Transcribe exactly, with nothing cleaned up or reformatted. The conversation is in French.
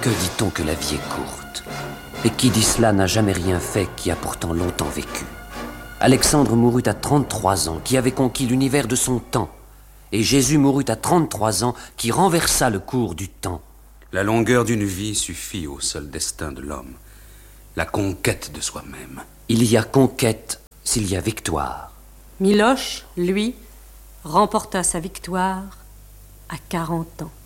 Que dit-on que la vie est courte? Et qui dit cela n'a jamais rien fait, qui a pourtant longtemps vécu. Alexandre mourut à trente-trois ans, qui avait conquis l'univers de son temps. Et Jésus mourut à trente-trois ans, qui renversa le cours du temps. La longueur d'une vie suffit au seul destin de l'homme. La conquête de soi-même. Il y a conquête s'il y a victoire. Miloche, lui, remporta sa victoire à quarante ans.